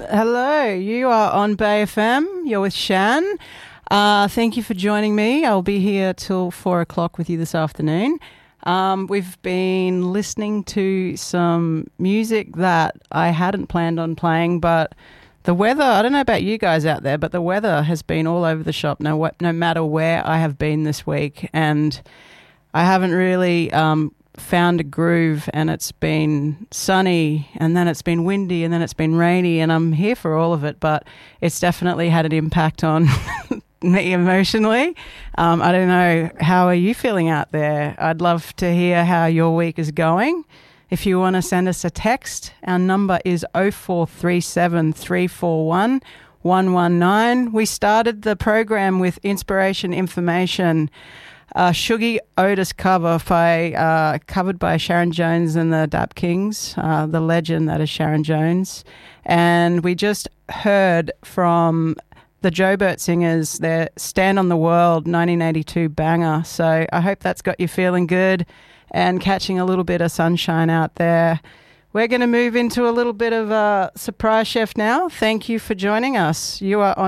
Hello, you are on Bay FM. You're with Shan. Thank you for joining me. I'll be here till 4 o'clock with you this afternoon. We've been listening to some music that I hadn't planned on playing, but the weather, I don't know about you guys out there, but the weather has been all over the shop no matter where I have been this week. And I haven't really found a groove, and it's been sunny, and then it's been windy, and then it's been rainy, and I'm here for all of it, but it's definitely had an impact on me emotionally. I don't know, how are you feeling out there? I'd love to hear how your week is going. If you want to send us a text, our number is 0437 341 119. We started the program with inspiration information, Shuggie Otis cover covered by Sharon Jones and the Dap Kings, the legend that is Sharon Jones. And we just heard from the Joebert Singers, their Stand on the World 1982 banger. So I hope that's got you feeling good and catching a little bit of sunshine out there. We're going to move into a little bit of Surprise Chef now. Thank you for joining us. You are on